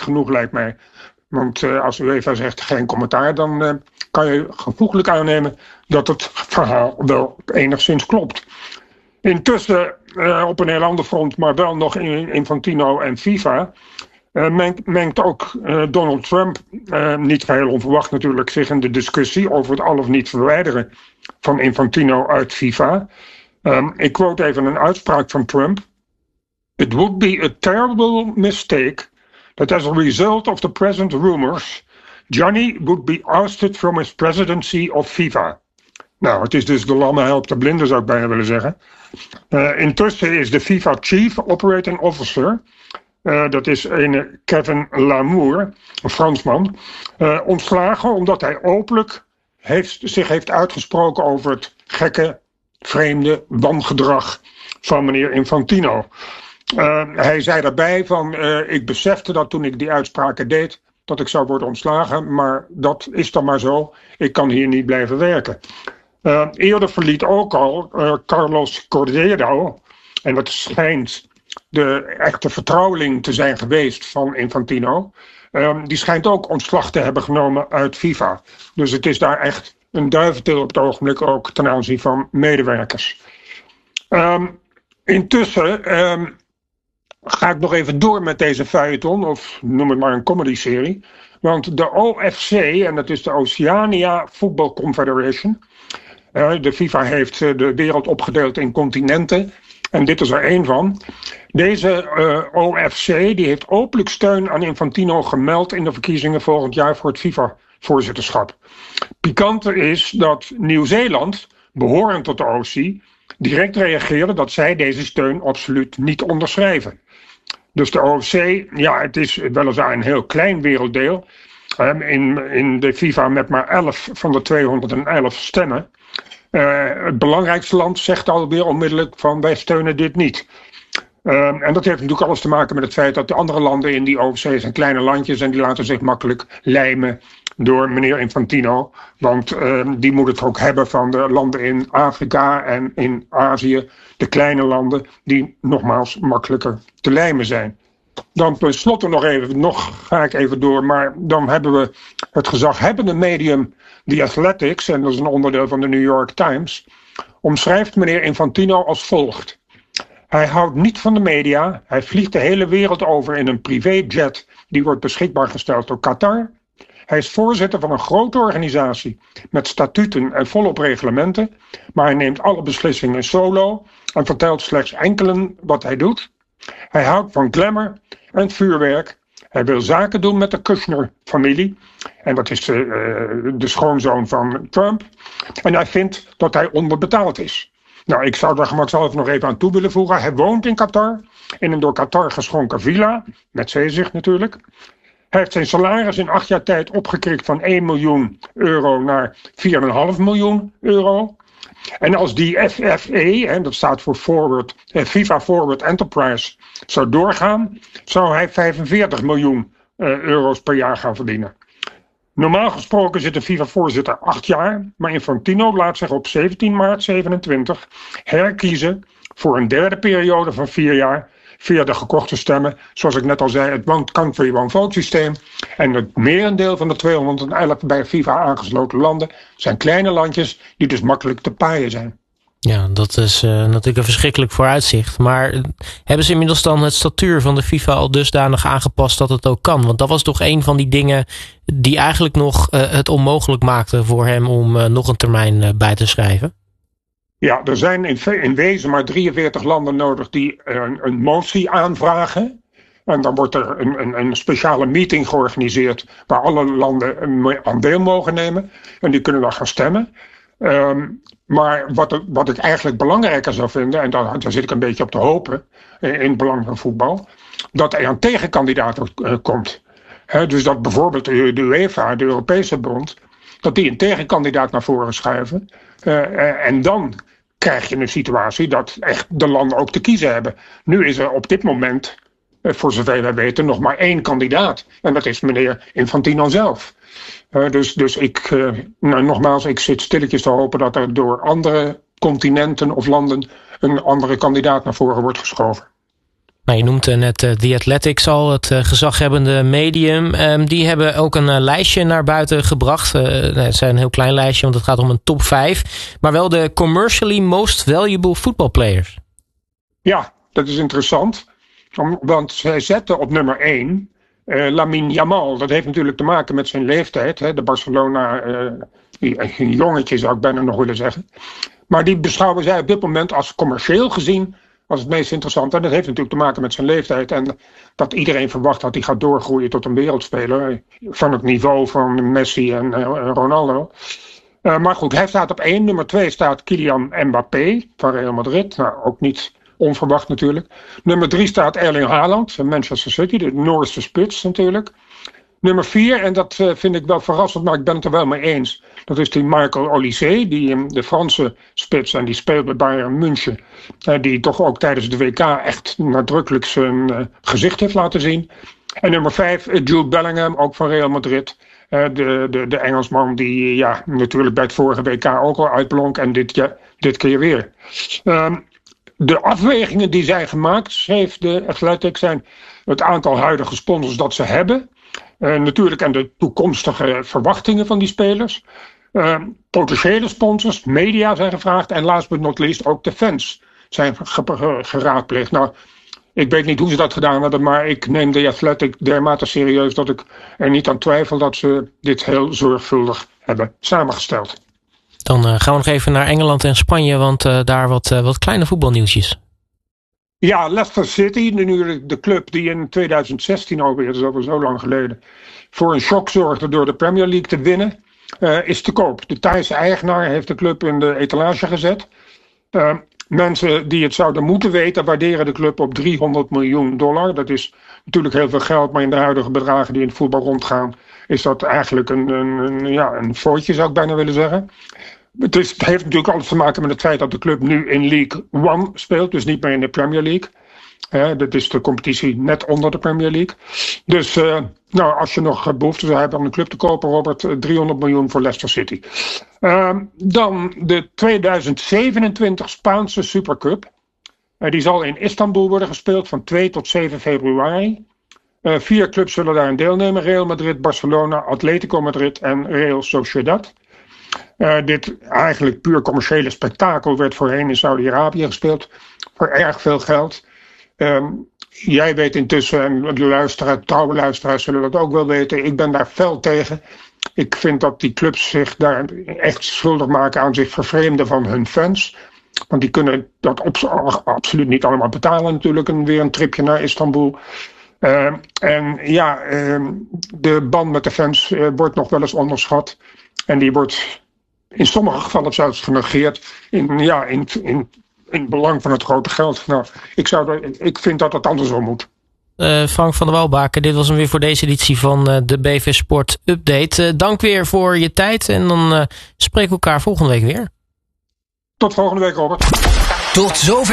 genoeg, lijkt mij. Want als UEFA zegt geen commentaar, dan kan je gevoeglijk aannemen dat het verhaal wel enigszins klopt. Intussen, op een heel ander front, maar wel nog in Infantino en FIFA, mengt ook Donald Trump, niet geheel onverwacht natuurlijk, zich in de discussie over het al of niet verwijderen van Infantino uit FIFA. Ik quote even een uitspraak van Trump. It would be a terrible mistake that as a result of the present rumors, Johnny would be ousted from his presidency of FIFA. Nou, het is dus de lamme helpt de blinden, zou ik bijna willen zeggen. Intussen is de FIFA Chief Operating Officer, dat is een Kevin Lamour, een Fransman, ontslagen omdat hij openlijk zich heeft uitgesproken over het gekke, vreemde wangedrag van meneer Infantino. Hij zei daarbij van, ik besefte dat toen ik die uitspraken deed, dat ik zou worden ontslagen, maar dat is dan maar zo. Ik kan hier niet blijven werken. Eerder verliet ook al Carlos Cordeiro, en dat schijnt de echte vertrouweling te zijn geweest van Infantino. Die schijnt ook ontslag te hebben genomen uit FIFA. Dus het is daar echt een duiventil op het ogenblik ook ten aanzien van medewerkers. Intussen ga ik nog even door met deze feuilleton, of noem het maar een comedy-serie. Want de OFC, en dat is de Oceania Football Confederation. De FIFA heeft de wereld opgedeeld in continenten. En dit is er één van. Deze OFC die heeft openlijk steun aan Infantino gemeld in de verkiezingen volgend jaar voor het FIFA-voorzitterschap. Pikante is dat Nieuw-Zeeland, behorend tot de OFC, direct reageerde dat zij deze steun absoluut niet onderschrijven. Dus de OFC, ja, het is weliswaar een heel klein werelddeel. In de FIFA met maar 11 van de 211 stemmen. Het belangrijkste land zegt alweer onmiddellijk van wij steunen dit niet. En dat heeft natuurlijk alles te maken met het feit dat de andere landen in die OFC zijn kleine landjes en die laten zich makkelijk lijmen door meneer Infantino. Want die moet het ook hebben van de landen in Afrika en in Azië, de kleine landen die nogmaals makkelijker te lijmen zijn. Dan tenslotte nog ga ik even door, maar dan hebben we het gezaghebbende medium The Athletics, en dat is een onderdeel van de New York Times, omschrijft meneer Infantino als volgt. Hij houdt niet van de media, hij vliegt de hele wereld over in een privéjet die wordt beschikbaar gesteld door Qatar. Hij is voorzitter van een grote organisatie met statuten en volop reglementen, maar hij neemt alle beslissingen solo en vertelt slechts enkelen wat hij doet. Hij houdt van glamour en vuurwerk. Hij wil zaken doen met de Kushner-familie. En dat is de schoonzoon van Trump. En hij vindt dat hij onderbetaald is. Nou, ik zou daar gemakshalve nog even aan toe willen voegen. Hij woont in Qatar. In een door Qatar geschonken villa. Met zeezicht natuurlijk. Hij heeft zijn salaris in 8 jaar tijd opgekrikt van 1 miljoen euro naar 4,5 miljoen euro. En als die FFE, dat staat voor FIFA Forward Enterprise, zou doorgaan, zou hij 45 miljoen euro's per jaar gaan verdienen. Normaal gesproken zit de FIFA-voorzitter 8 jaar, maar Infantino laat zich op 17 maart 27 herkiezen voor een derde periode van 4 jaar via de gekochte stemmen, zoals ik net al zei, het One Country One Vote systeem. En het merendeel van de 211 bij FIFA aangesloten landen zijn kleine landjes die dus makkelijk te paaien zijn. Ja, dat is natuurlijk een verschrikkelijk vooruitzicht. Maar hebben ze inmiddels dan het statuur van de FIFA al dusdanig aangepast dat het ook kan? Want dat was toch een van die dingen die eigenlijk nog het onmogelijk maakte voor hem om nog een termijn bij te schrijven? Ja, er zijn in wezen maar 43 landen nodig die een motie aanvragen. En dan wordt er een speciale meeting georganiseerd waar alle landen aan deel mogen nemen. En die kunnen dan gaan stemmen. Maar wat ik eigenlijk belangrijker zou vinden, en daar zit ik een beetje op te hopen in het belang van voetbal, dat er een tegenkandidaat komt. Dus dat bijvoorbeeld de UEFA, de Europese Bond, dat die een tegenkandidaat naar voren schuiven. En dan krijg je een situatie dat echt de landen ook te kiezen hebben. Nu is er op dit moment, voor zover wij weten, nog maar 1 kandidaat. En dat is meneer Infantino zelf. Dus nogmaals, ik zit stilletjes te hopen dat er door andere continenten of landen een andere kandidaat naar voren wordt geschoven. Nou, je noemt net The Athletics al, het gezaghebbende medium. Die hebben ook een lijstje naar buiten gebracht. Het is een heel klein lijstje, want het gaat om een top 5. Maar wel de commercially most valuable football players. Ja, dat is interessant. Want zij zetten op nummer 1 Lamine Yamal. Dat heeft natuurlijk te maken met zijn leeftijd. Hè? De Barcelona, een jongetje zou ik bijna nog willen zeggen. Maar die beschouwen zij op dit moment als commercieel gezien als het meest interessante. En dat heeft natuurlijk te maken met zijn leeftijd. En dat iedereen verwacht dat hij gaat doorgroeien tot een wereldspeler. Van het niveau van Messi en Ronaldo. Maar goed, hij staat op 1. Nummer 2 staat Kylian Mbappé van Real Madrid. Nou, ook niet onverwacht natuurlijk. Nummer 3 staat Erling Haaland van Manchester City. De Noorse spits natuurlijk. Nummer 4, en dat vind ik wel verrassend, maar ik ben het er wel mee eens. Dat is die Michael Olise, de Franse spits. En die speelt bij Bayern München. Die toch ook tijdens de WK echt nadrukkelijk zijn gezicht heeft laten zien. En nummer 5, Jude Bellingham, ook van Real Madrid. De Engelsman die natuurlijk bij het vorige WK ook al uitblonk. En dit keer weer. De afwegingen die zijn gemaakt, schreef de Athletic, zijn het aantal huidige sponsors dat ze hebben. Natuurlijk en de toekomstige verwachtingen van die spelers. Potentiële sponsors, media zijn gevraagd. En last but not least ook de fans zijn geraadpleegd. Nou, ik weet niet hoe ze dat gedaan hebben, maar ik neem de Athletic dermate serieus dat ik er niet aan twijfel dat ze dit heel zorgvuldig hebben samengesteld. Dan gaan we nog even naar Engeland en Spanje, want daar wat kleine voetbalnieuwsjes. Ja, Leicester City, nu de club die in 2016 alweer, dat is alweer zo lang geleden, voor een shock zorgde door de Premier League te winnen, is te koop. De Thaise eigenaar heeft de club in de etalage gezet. Mensen die het zouden moeten weten waarderen de club op $300 miljoen. Dat is natuurlijk heel veel geld, maar in de huidige bedragen die in het voetbal rondgaan, is dat eigenlijk een foutje, zou ik bijna willen zeggen. Het heeft natuurlijk alles te maken met het feit dat de club nu in League One speelt, dus niet meer in de Premier League. Dat is de competitie net onder de Premier League. Dus als je nog behoefte zou hebben om een club te kopen, Robert, $300 miljoen voor Leicester City. Dan de 2027 Spaanse Supercup. Die zal in Istanbul worden gespeeld van 2 tot 7 februari. 4 clubs zullen daarin deelnemen. Real Madrid, Barcelona, Atletico Madrid en Real Sociedad. Dit eigenlijk puur commerciële spektakel werd voorheen in Saudi-Arabië gespeeld. Voor erg veel geld. Jij weet intussen, en de trouwe luisteraars zullen dat ook wel weten. Ik ben daar fel tegen. Ik vind dat die clubs zich daar echt schuldig maken aan zich vervreemden van hun fans. Want die kunnen dat absoluut niet allemaal betalen natuurlijk. Weer een tripje naar Istanbul. De band met de fans wordt nog wel eens onderschat. En die wordt in sommige gevallen zelfs genegeerd in belang van het grote geld. Nou, ik vind dat het andersom moet. Frank van der Walbaken, dit was hem weer voor deze editie van de BV Sport Update. Dank weer voor je tijd en dan spreken we elkaar volgende week weer. Tot volgende week, Robert. Tot zover.